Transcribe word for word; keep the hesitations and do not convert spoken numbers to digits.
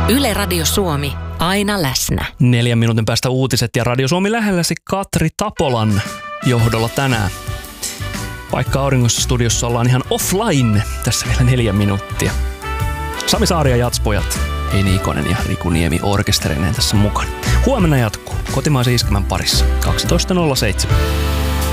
Yle Radio Suomi, aina läsnä. Neljän minuutin päästä uutiset ja Radio Suomi lähelläsi Katri Tapolan johdolla tänään. Vaikka auringossa studiossa ollaan ihan offline tässä vielä neljä minuuttia. Sami Saari ja Jatspojat, Heini Ikonen ja Riku Niemi orkesterineen tässä mukana. Huomenna jatkuu kotimaisen iskelmän parissa kaksitoista nolla seitsemän.